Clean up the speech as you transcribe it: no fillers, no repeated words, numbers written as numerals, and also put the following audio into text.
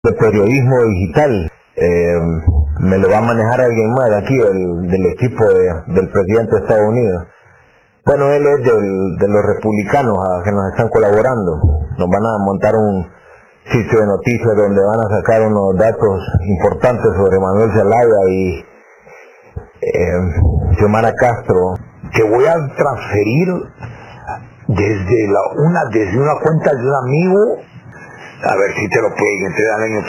de periodismo digital. Me lo va a manejar alguien más aquí del equipo del presidente de Estados Unidos. Bueno, él es de los republicanos que nos están colaborando. Nos van a montar un sitio de noticias donde van a sacar unos datos importantes sobre Manuel Zelaya y Xiomara Castro. Te voy a transferir desde una cuenta de un amigo, a ver si te lo pueden entregar en